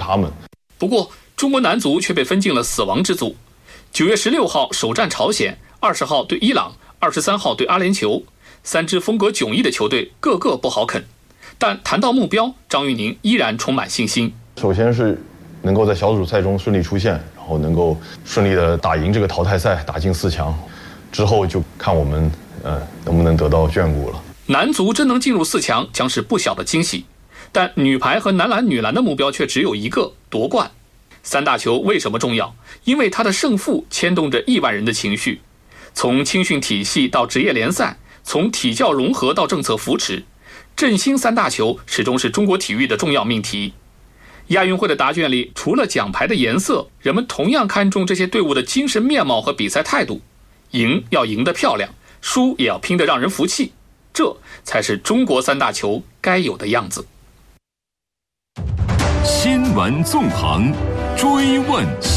他们。 不过，中国男足却被分进了死亡之组。9月16号首战朝鲜，20号对伊朗，23号对阿联酋，3支风格迥异的球队个个不好啃。但谈到目标，张玉宁依然充满信心。 首先是能够在小组赛中顺利出现，然后能够顺利的打赢这个淘汰赛，打进4强，之后就看我们能不能得到眷顾了。 男足真能进入4强，将是不小的惊喜。但女排和男篮、女篮的目标却只有一个：夺冠。3大球为什么重要？因为它的胜负牵动着亿万人的情绪。从青训体系到职业联赛，从体教融合到政策扶持，振兴3大球始终是中国体育的重要命题。亚运会的答卷里，除了奖牌的颜色，人们同样看重这些队伍的精神面貌和比赛态度。赢要赢得漂亮，输也要拼得让人服气，这才是中国3大球该有的样子。 新闻纵横，追问